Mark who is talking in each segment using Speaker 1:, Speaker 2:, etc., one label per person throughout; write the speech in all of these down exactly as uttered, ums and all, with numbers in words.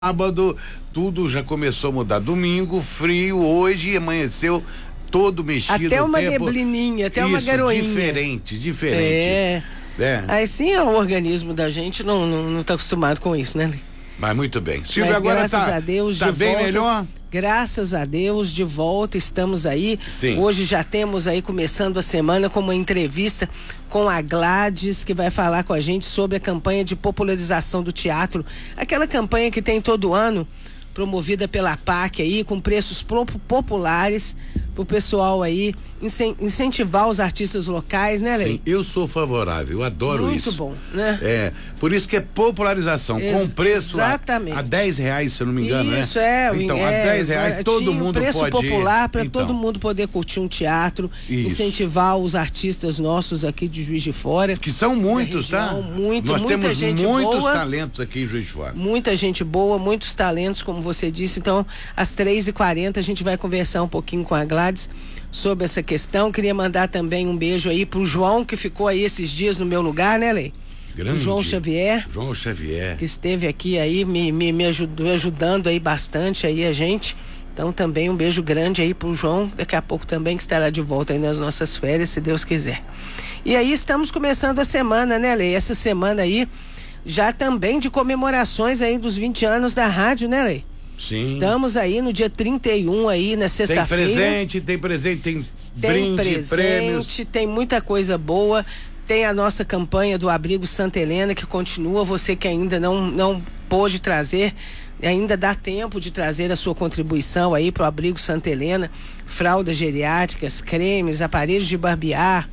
Speaker 1: Sábado, tudo já começou a mudar. Domingo, frio, hoje amanheceu todo mexido.
Speaker 2: Até uma
Speaker 1: tempo.
Speaker 2: neblininha, até
Speaker 1: Isso,
Speaker 2: uma garoinha.
Speaker 1: diferente, diferente.
Speaker 2: É.
Speaker 1: é.
Speaker 2: Aí sim, o organismo da gente não, não, não tá acostumado com isso, né, Lê?
Speaker 1: Mas muito bem. Silvia,
Speaker 2: Mas
Speaker 1: agora
Speaker 2: graças
Speaker 1: tá,
Speaker 2: a Deus,
Speaker 1: tá
Speaker 2: de
Speaker 1: bem
Speaker 2: volta,
Speaker 1: melhor?
Speaker 2: Graças a Deus, de volta, estamos aí.
Speaker 1: Sim.
Speaker 2: Hoje já temos aí, começando a semana, com uma entrevista com a Gladys, que vai falar com a gente sobre a campanha de popularização do teatro. Aquela campanha que tem todo ano, promovida pela P A C aí, com preços populares, pro pessoal aí incentivar os artistas locais, né, Lei?
Speaker 1: Sim, eu sou favorável, eu adoro
Speaker 2: Muito
Speaker 1: isso.
Speaker 2: Muito bom, né?
Speaker 1: É, por isso que é popularização,
Speaker 2: Ex
Speaker 1: com preço
Speaker 2: exatamente.
Speaker 1: a, a dez reais, se eu não me engano,
Speaker 2: isso,
Speaker 1: né?
Speaker 2: é.
Speaker 1: Então,
Speaker 2: é,
Speaker 1: a dez reais
Speaker 2: é,
Speaker 1: todo
Speaker 2: tinha
Speaker 1: mundo
Speaker 2: preço
Speaker 1: pode
Speaker 2: popular para
Speaker 1: então.
Speaker 2: todo mundo poder curtir um teatro,
Speaker 1: Isso.
Speaker 2: incentivar os artistas nossos aqui de Juiz de Fora.
Speaker 1: Que são muitos, tá?
Speaker 2: Muito,
Speaker 1: Nós
Speaker 2: muita
Speaker 1: temos
Speaker 2: gente
Speaker 1: muitos
Speaker 2: boa,
Speaker 1: talentos aqui em Juiz de Fora.
Speaker 2: Muita gente boa, muitos talentos, como você disse. Então, às três e quarenta a gente vai conversar um pouquinho com a Gladys sobre essa questão. Queria mandar também um beijo aí pro João, que ficou aí esses dias no meu lugar, né, Lei?
Speaker 1: Grande.
Speaker 2: O João Xavier.
Speaker 1: João Xavier.
Speaker 2: Que esteve aqui aí me, me, me ajudou, ajudando aí bastante aí a gente. Então também um beijo grande aí pro João, daqui a pouco também, que estará de volta aí nas nossas férias, se Deus quiser. E aí estamos começando a semana, né, Lei? Essa semana aí já também de comemorações aí dos vinte anos da rádio, né, Lei?
Speaker 1: Sim.
Speaker 2: Estamos aí no dia trinta e um aí, na sexta-feira.
Speaker 1: Tem presente, tem presente, tem,
Speaker 2: tem
Speaker 1: brinde,
Speaker 2: presente,
Speaker 1: prêmios.
Speaker 2: Tem muita coisa boa. Tem a nossa campanha do Abrigo Santa Helena, que continua. Você que ainda não, não pôde trazer, ainda dá tempo de trazer a sua contribuição aí para o Abrigo Santa Helena. Fraldas geriátricas, cremes, aparelhos de barbear,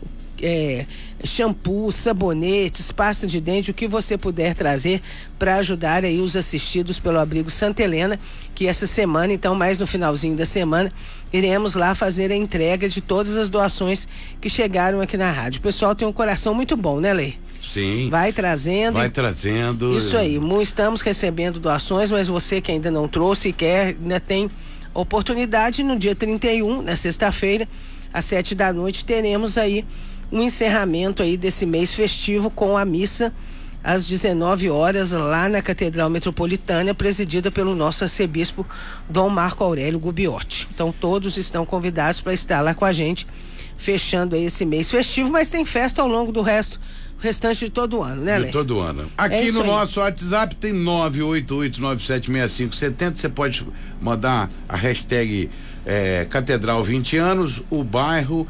Speaker 2: é, shampoo, sabonetes, pasta de dente, o que você puder trazer para ajudar aí os assistidos pelo Abrigo Santa Helena, que essa semana, então mais no finalzinho da semana, iremos lá fazer a entrega de todas as doações que chegaram aqui na rádio. O pessoal tem um coração muito bom, né, Lei?
Speaker 1: Sim.
Speaker 2: Vai trazendo.
Speaker 1: Vai trazendo.
Speaker 2: Isso aí, estamos recebendo doações, mas você que ainda não trouxe e quer, ainda tem oportunidade. No dia trinta e um, na sexta-feira, às sete da noite, teremos aí um encerramento aí desse mês festivo com a missa às dezenove horas lá na Catedral Metropolitana, presidida pelo nosso arcebispo Dom Marco Aurélio Gubbiotti. Então todos estão convidados para estar lá com a gente, fechando aí esse mês festivo, mas tem festa ao longo do resto, o restante de todo o ano, né, Lê?
Speaker 1: De todo ano. Aqui
Speaker 2: é
Speaker 1: no
Speaker 2: aí.
Speaker 1: nosso WhatsApp tem nove oito oito nove sete seis cinco sete zero, você pode mandar a hashtag É, Catedral vinte anos, o bairro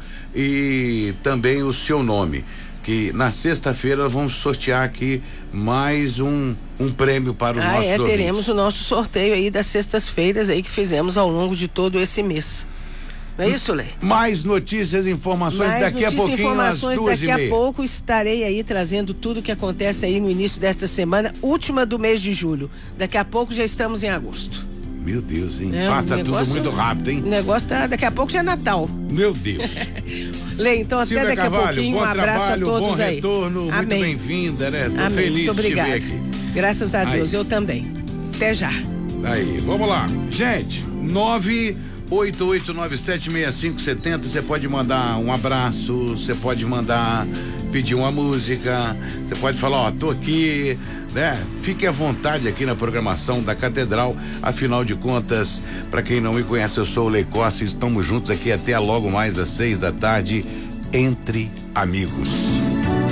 Speaker 1: e também o seu nome, que na sexta-feira vamos sortear aqui mais um, um prêmio para os
Speaker 2: ah,
Speaker 1: nossos
Speaker 2: é,
Speaker 1: ouvintes.
Speaker 2: teremos o nosso sorteio aí das sextas-feiras aí que fizemos ao longo de todo esse mês. Não é isso, Lê?
Speaker 1: Mais notícias e informações
Speaker 2: Mais
Speaker 1: daqui
Speaker 2: notícias,
Speaker 1: a pouquinho
Speaker 2: informações,
Speaker 1: às duas
Speaker 2: daqui
Speaker 1: e meia.
Speaker 2: a pouco estarei aí trazendo tudo que acontece aí no início desta semana, última do mês de julho. Daqui a pouco já estamos em agosto.
Speaker 1: Meu Deus, hein?
Speaker 2: É,
Speaker 1: Passa
Speaker 2: negócio,
Speaker 1: tudo muito rápido, hein?
Speaker 2: O negócio tá, daqui a pouco já é Natal.
Speaker 1: Meu Deus.
Speaker 2: Lê, então até
Speaker 1: Silvia
Speaker 2: daqui
Speaker 1: Carvalho,
Speaker 2: a pouquinho,
Speaker 1: bom
Speaker 2: um abraço
Speaker 1: trabalho,
Speaker 2: a todos
Speaker 1: bom
Speaker 2: aí.
Speaker 1: retorno,
Speaker 2: Amém.
Speaker 1: muito bem-vinda, né? Tô
Speaker 2: Amém,
Speaker 1: feliz
Speaker 2: muito
Speaker 1: de te ver
Speaker 2: obrigada.
Speaker 1: aqui.
Speaker 2: Graças a Deus,
Speaker 1: Aí.
Speaker 2: eu também. Até já.
Speaker 1: Aí, vamos lá. Gente, nove oito oito nove sete seis cinco sete zero, você pode mandar um abraço, você pode mandar pedir uma música, você pode falar, ó, tô aqui, né? Fique à vontade aqui na programação da Catedral, afinal de contas, para quem não me conhece, eu sou o Lei Costa e estamos juntos aqui até logo mais às seis da tarde, entre amigos.